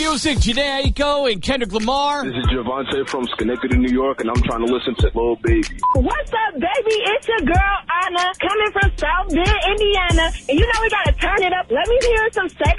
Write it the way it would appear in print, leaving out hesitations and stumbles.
music, Jhené Aiko and Kendrick Lamar. This is Javante from Schenectady, New York, and I'm trying to listen to Lil Baby. What's up, baby? It's your girl, Anna, coming from South Bend, Indiana. And you know we got to turn it up. Let me hear some sex